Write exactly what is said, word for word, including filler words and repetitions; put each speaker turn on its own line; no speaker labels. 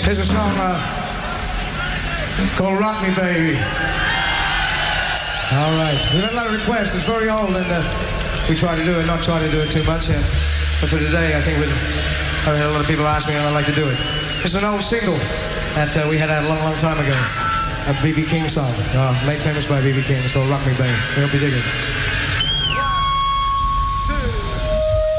Here's a song uh, called Rock Me Baby. All right. We've had a lot of requests. It's very old, and uh, we try to do it, not try to do it too much. Uh, but for today, I think we'd, I've had a lot of people ask me, and I'd like to do it. It's an old single that uh, we had out a long, long time ago. A B B King song, uh, made famous by B B King. It's called Rock Me Baby. We hope you dig it.